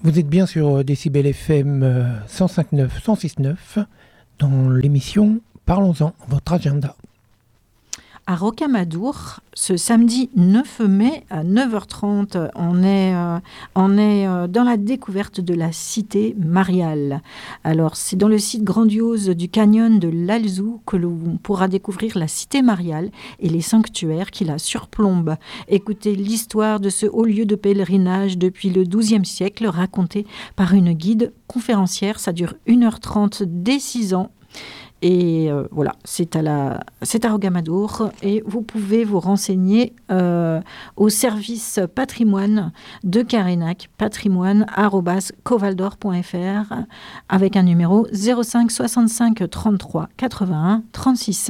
Vous êtes bien sur Décibel FM 105.9, 106.9 dans l'émission Parlons-en, votre agenda. À Rocamadour, ce samedi 9 mai à 9h30, on est dans la découverte de la cité mariale. Alors, c'est dans le site grandiose du canyon de l'Alzou que l'on pourra découvrir la cité mariale et les sanctuaires qui la surplombent. Écoutez l'histoire de ce haut lieu de pèlerinage depuis le XIIe siècle, racontée par une guide conférencière. Ça dure 1h30 dès 6 ans. Et voilà, c'est à Rocamadour et vous pouvez vous renseigner au service patrimoine de Carénac, patrimoine@covaldor.fr avec un numéro 05 65 33 81 36.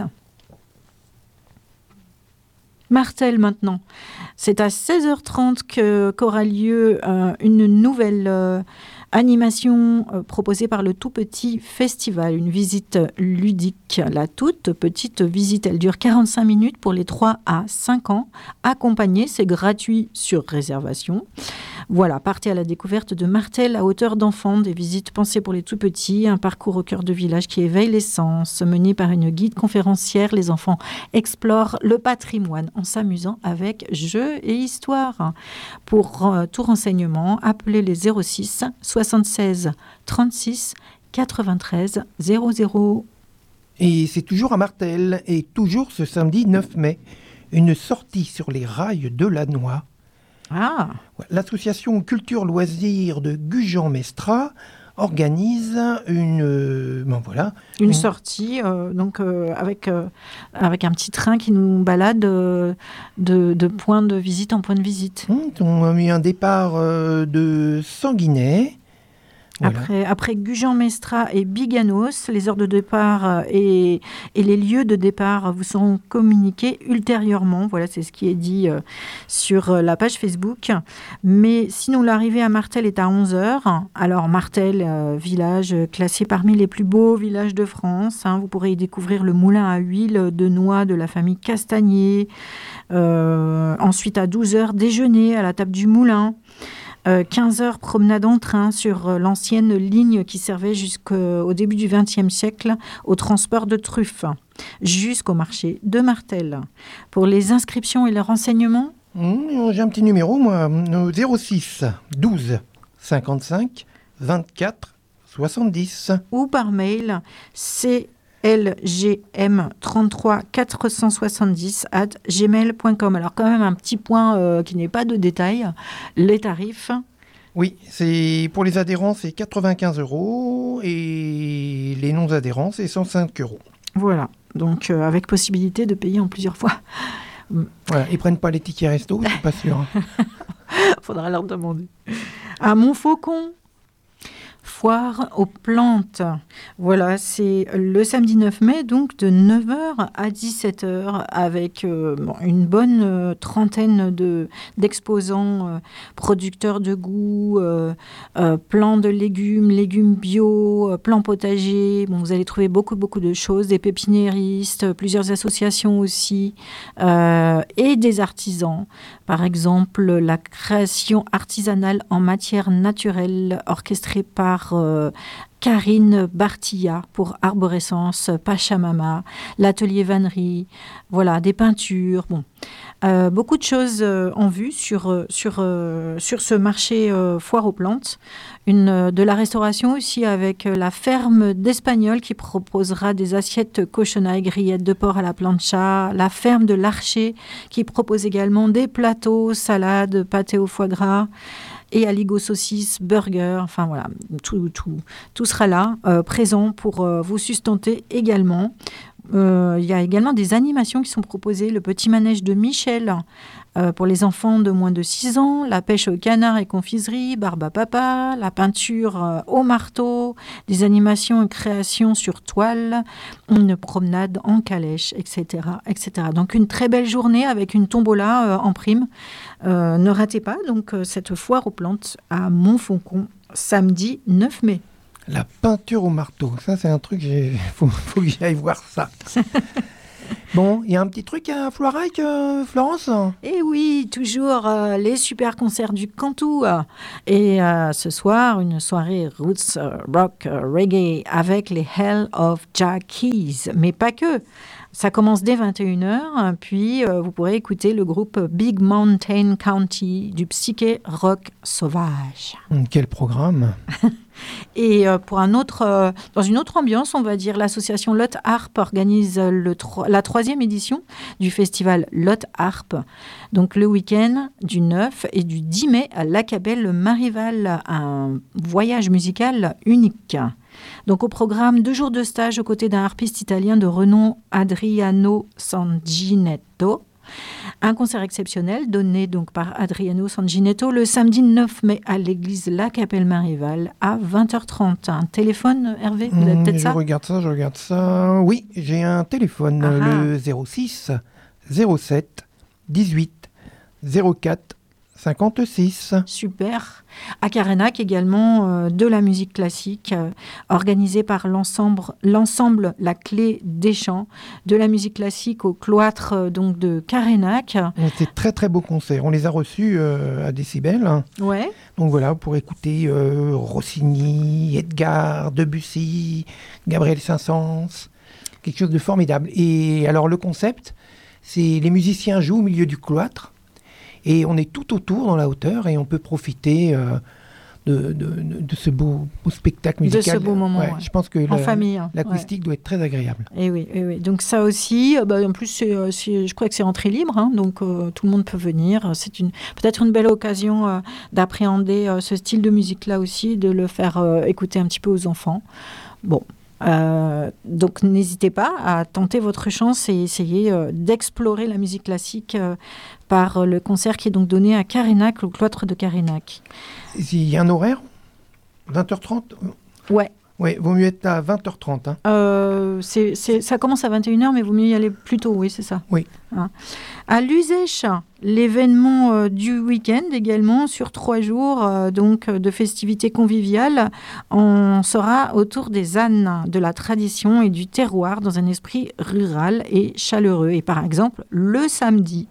Martel maintenant. C'est à 16h30 qu'aura lieu une nouvelle animation proposée par le Tout Petit Festival, une visite ludique. La toute petite visite, elle dure 45 minutes pour les 3 à 5 ans. Accompagné, c'est gratuit sur réservation. Voilà, partez à la découverte de Martel à hauteur d'enfant, des visites pensées pour les tout petits, un parcours au cœur de village qui éveille les sens, mené par une guide conférencière. Les enfants explorent le patrimoine en s'amusant avec jeux et histoires. Pour tout renseignement, appelez les 06 76 36 93 00. Et c'est toujours à Martel, et toujours ce samedi 9 mai, une sortie sur les rails de la Noix. Ah. L'association Culture Loisirs de Gujan-Mestras organise une sortie avec un petit train qui nous balade de point de visite en point de visite. On a mis un départ de Sanguinet. Voilà. Après Gujan-Mestras et Biganos, les heures de départ et les lieux de départ vous seront communiqués ultérieurement. Voilà, c'est ce qui est dit sur la page Facebook. Mais sinon, l'arrivée à Martel est à 11h. Alors, Martel, village classé parmi les plus beaux villages de France. Vous pourrez y découvrir le moulin à huile de noix de la famille Castagnier. Ensuite, à 12h, déjeuner à la table du moulin. 15h, promenade en train sur l'ancienne ligne qui servait jusqu'au début du XXe siècle au transport de truffes, jusqu'au marché de Martel. Pour les inscriptions et les renseignements, j'ai un petit numéro, moi, 06 12 55 24 70. Ou par mail, lgm33470@gmail.com. Alors quand même un petit point qui n'est pas de détail, les tarifs. Oui, c'est pour les adhérents c'est 95 € et les non-adhérents c'est 105 €. Voilà, donc avec possibilité de payer en plusieurs fois. Voilà, ils prennent pas les tickets resto, je suis pas sûr. Faudra leur demander. À Montfaucon, foire aux plantes. Voilà, c'est le samedi 9 mai, donc de 9h à 17h, avec une bonne trentaine d'exposants producteurs de goût, plants de légumes bio, plants potagers. Bon, vous allez trouver beaucoup de choses, des pépiniéristes, plusieurs associations aussi, et des artisans. Par exemple, la création artisanale en matière naturelle orchestrée par Karine Bartilla pour Arborescence, Pachamama, l'atelier vannerie, voilà, des peintures, beaucoup de choses en vue sur ce marché foire aux plantes. De la restauration aussi avec la ferme d'Espagnol qui proposera des assiettes cochonailles, grillettes de porc à la plancha, la ferme de l'Archer qui propose également des plateaux, salades, pâtés au foie gras, et aligot saucisse, burger, enfin voilà, tout sera là, présent pour vous sustenter également. Il y a également des animations qui sont proposées, le petit manège de Michel pour les enfants de moins de 6 ans, la pêche au canard et confiserie, barbe à papa, la peinture au marteau, des animations et créations sur toile, une promenade en calèche, etc., etc. Donc une très belle journée avec une tombola en prime. Ne ratez pas donc cette foire aux plantes à Montfaucon, samedi 9 mai. La peinture au marteau, ça c'est un truc, faut que j'aille voir ça. Bon, il y a un petit truc à Floirac, Florence? Et oui, toujours les super concerts du Cantou. Et ce soir, une soirée roots, rock, reggae avec les Hell of Jack Keys. Mais pas que. Ça commence dès 21h, puis vous pourrez écouter le groupe Big Mountain County du psyché rock sauvage. Quel programme! Et pour dans une autre ambiance, on va dire, l'association Lot Harp organise la 3e édition du festival Lot Harp. Donc le week-end du 9 et du 10 mai à l'Acabelle Marival, un voyage musical unique. Donc au programme, 2 jours de stage aux côtés d'un harpiste italien de renom, Adriano Sanguinetto. Un concert exceptionnel donné donc par Adriano Sanguinetto le samedi 9 mai à l'église La Capelle Marival à 20h30. Un téléphone, Hervé, vous avez peut-être ça? Je regarde ça. Oui, j'ai un téléphone, le 06 07 18 04 56. Super. À Carénac également, de la musique classique, organisée par l'ensemble La Clé des Chants, de la musique classique au cloître donc de Carénac. C'est très très beau concert. On les a reçus à Décibel. Ouais. Donc voilà, pour écouter Rossini, Edgar, Debussy, Gabriel Saint-Saëns, quelque chose de formidable. Et alors le concept, c'est les musiciens jouent au milieu du cloître. Et on est tout autour dans la hauteur et on peut profiter de ce beau spectacle musical. De ce beau moment, Je pense que en famille. L'acoustique doit être très agréable. Et oui. Donc ça aussi, en plus, je crois que c'est entrée libre, hein, donc tout le monde peut venir. C'est peut-être une belle occasion d'appréhender ce style de musique-là aussi, de le faire écouter un petit peu aux enfants. Bon. Donc n'hésitez pas à tenter votre chance et essayer d'explorer la musique classique par le concert qui est donc donné à Carénac, au cloître de Carénac. Il y a un horaire 20h30 ? Ouais. Oui, vaut mieux être à 20h30. Hein. Ça commence à 21h, mais vaut mieux y aller plus tôt, oui, c'est ça. Oui. Hein. À Luzèche, l'événement du week-end également, sur 3 jours donc, de festivités conviviales, on sera autour des ânes, de la tradition et du terroir dans un esprit rural et chaleureux. Et par exemple, le samedi,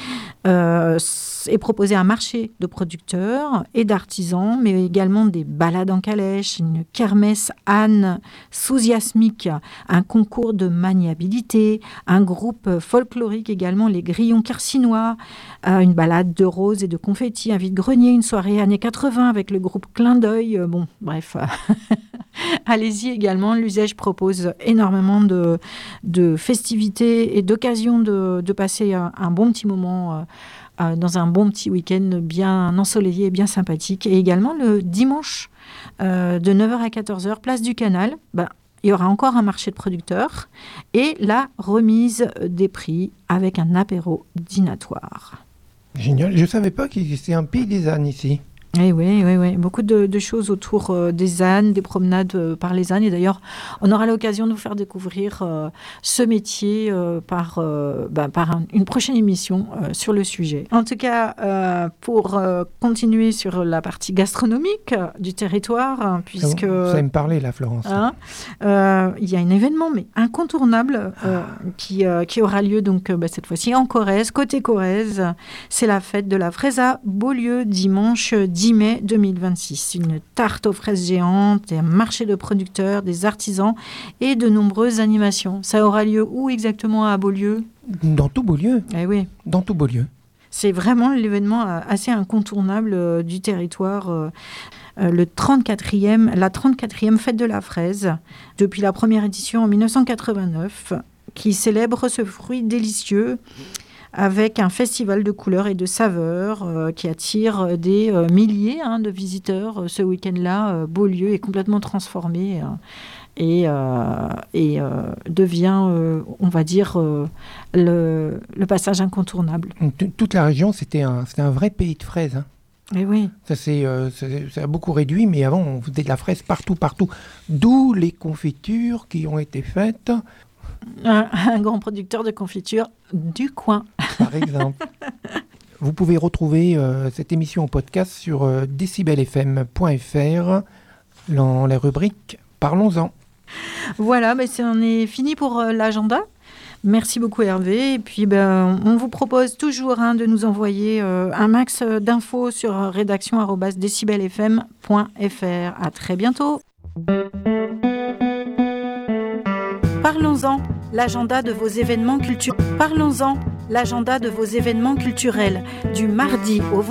est proposé un marché de producteurs et d'artisans, mais également des balades en calèche, une kermesse âne sous-yasmique, un concours de maniabilité, un groupe folklorique également, les Grillons Carcinois, une balade de roses et de confettis, un vide-grenier, une soirée années 80 avec le groupe Clin d'œil. Bon, bref, allez-y également. L'Uzèche propose énormément de festivités et d'occasions de passer un bon petit moment dans un bon petit week-end bien ensoleillé et bien sympathique. Et également le dimanche de 9h à 14h, place du Canal, il y aura encore un marché de producteurs et la remise des prix avec un apéro dînatoire. Génial. Je ne savais pas qu'il existait un pays des ânes ici. Oui. Beaucoup de choses autour des ânes, des promenades par les ânes. Et d'ailleurs, on aura l'occasion de vous faire découvrir ce métier par une prochaine émission sur le sujet. En tout cas, pour continuer sur la partie gastronomique du territoire, puisque... Vous allez me parler là, Florence. Il y a un événement, mais incontournable, qui aura lieu donc cette fois-ci en Corrèze, côté Corrèze. C'est la fête de la fraise à Beaulieu, dimanche 10 mai 2026. Une tarte aux fraises géantes, un marché de producteurs, des artisans et de nombreuses animations. Ça aura lieu où exactement à Beaulieu ? Dans tout Beaulieu. Eh oui. Dans tout Beaulieu. C'est vraiment l'événement assez incontournable du territoire. La 34e fête de la fraise, depuis la première édition en 1989, qui célèbre ce fruit délicieux avec un festival de couleurs et de saveurs qui attire des milliers de visiteurs. Ce week-end-là, Beaulieu est complètement transformé et devient, on va dire, le passage incontournable. Toute la région, c'était un vrai pays de fraises. Hein. Et oui. Ça a beaucoup réduit, mais avant, on faisait de la fraise partout. D'où les confitures qui ont été faites. Un grand producteur de confitures du coin. Par exemple. Vous pouvez retrouver cette émission en podcast sur decibelfm.fr dans la rubrique Parlons-en. Voilà, on est fini pour l'agenda. Merci beaucoup Hervé. Et puis on vous propose toujours de nous envoyer un max d'infos sur rédaction@decibelfm.fr. À très bientôt. Parlons-en, l'agenda de vos événements culturels. Parlons-en, l'agenda de vos événements culturels du mardi au